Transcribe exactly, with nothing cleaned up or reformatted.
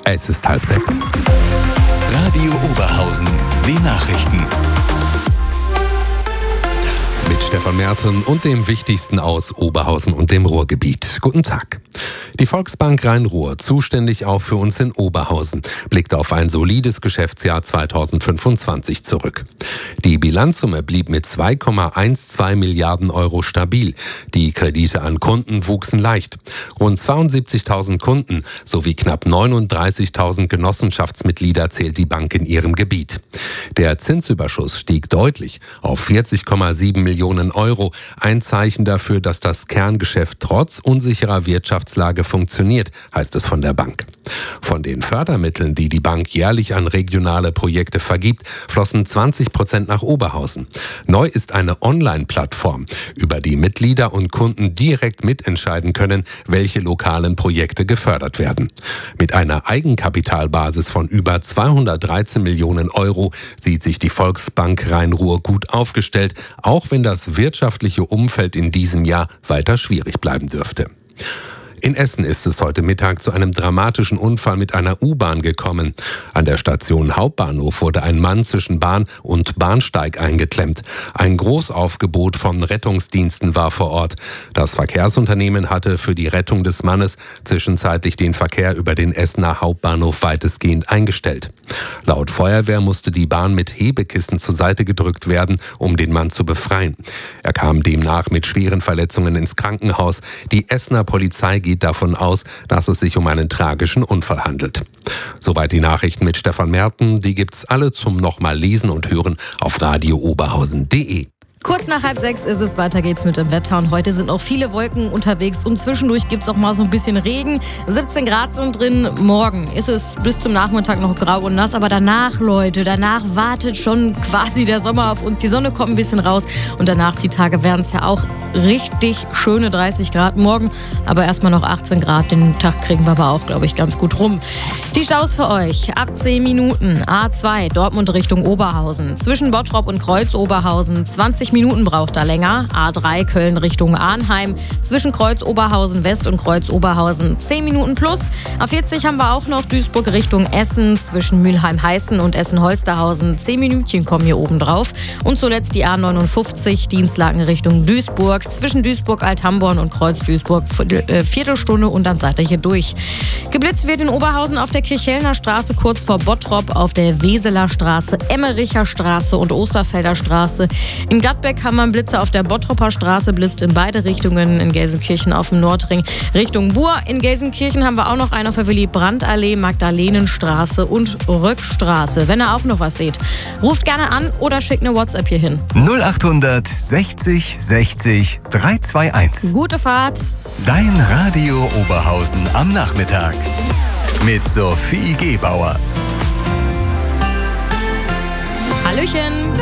Es ist halb sechs. Radio Oberhausen, die Nachrichten. Mit Stefan Merten und dem Wichtigsten aus Oberhausen und dem Ruhrgebiet. Guten Tag. Die Volksbank Rhein-Ruhr, zuständig auch für uns in Oberhausen, blickt auf ein solides Geschäftsjahr zweitausendfünfundzwanzig zurück. Die Bilanzsumme blieb mit zwei Komma zwölf Milliarden Euro stabil. Die Kredite an Kunden wuchsen leicht. Rund zweiundsiebzigtausend Kunden sowie knapp neununddreißigtausend Genossenschaftsmitglieder zählt die Bank in ihrem Gebiet. Der Zinsüberschuss stieg deutlich auf vierzig Komma sieben Millionen Euro. Ein Zeichen dafür, dass das Kerngeschäft trotz unsicherer Wirtschaftslage funktioniert, heißt es von der Bank. Von den Fördermitteln, die die Bank jährlich an regionale Projekte vergibt, flossen zwanzig Prozent nach Oberhausen. Neu ist eine Online-Plattform, über die Mitglieder und Kunden direkt mitentscheiden können, welche lokalen Projekte gefördert werden. Mit einer Eigenkapitalbasis von über zweihundertdreizehn Millionen Euro sieht sich die Volksbank Rhein-Ruhr gut aufgestellt, auch wenn das wirtschaftliche Umfeld in diesem Jahr weiter schwierig bleiben dürfte. In Essen ist es heute Mittag zu einem dramatischen Unfall mit einer U-Bahn gekommen. An der Station Hauptbahnhof wurde ein Mann zwischen Bahn und Bahnsteig eingeklemmt. Ein Großaufgebot von Rettungsdiensten war vor Ort. Das Verkehrsunternehmen hatte für die Rettung des Mannes zwischenzeitlich den Verkehr über den Essener Hauptbahnhof weitestgehend eingestellt. Laut Feuerwehr musste die Bahn mit Hebekissen zur Seite gedrückt werden, um den Mann zu befreien. Er kam demnach mit schweren Verletzungen ins Krankenhaus. Die Essener Polizei geht davon aus, dass es sich um einen tragischen Unfall handelt. Soweit die Nachrichten mit Stefan Merten. Die gibt's alle zum nochmal lesen und hören auf radio oberhausen punkt de. Kurz nach halb sechs ist es, weiter geht's mit dem Wetter und heute sind auch viele Wolken unterwegs und zwischendurch gibt's auch mal so ein bisschen Regen. siebzehn Grad sind drin, morgen ist es bis zum Nachmittag noch grau und nass, aber danach, Leute, danach wartet schon quasi der Sommer auf uns. Die Sonne kommt ein bisschen raus und danach, die Tage werden es ja auch richtig schöne dreißig Grad morgen, aber erstmal noch achtzehn Grad, den Tag kriegen wir aber auch, glaube ich, ganz gut rum. Die Staus für euch, ab zehn Minuten, A zwei, Dortmund Richtung Oberhausen, zwischen Bottrop und Kreuz Oberhausen, zwanzig Minuten braucht er länger. A drei Köln Richtung Arnheim. Zwischen Kreuz Oberhausen West und Kreuz Oberhausen zehn Minuten plus. A vierzig haben wir auch noch Duisburg Richtung Essen. Zwischen Mülheim-Heißen und Essen-Holsterhausen zehn Minütchen kommen hier oben drauf. Und zuletzt die A neunundfünfzig Dienstlaken Richtung Duisburg. Zwischen Duisburg-Althamborn und Kreuz Duisburg Viertelstunde und dann seid ihr hier durch. Geblitzt wird in Oberhausen auf der Kirchhellner Straße kurz vor Bottrop, auf der Weseler Straße, Emmericher Straße und Osterfelder Straße. In Gladbeck haben wir einen Blitzer auf der Bottroper Straße, blitzt in beide Richtungen, in Gelsenkirchen auf dem Nordring Richtung Buhr. In Gelsenkirchen haben wir auch noch einen auf der Willy-Brandt-Allee, Magdalenenstraße und Röckstraße. Wenn ihr auch noch was seht, ruft gerne an oder schickt eine WhatsApp hier hin. null achthundert sechzig sechzig dreihunderteinundzwanzig. Gute Fahrt. Dein Radio Oberhausen am Nachmittag mit Sophie Gebauer. Hallöchen.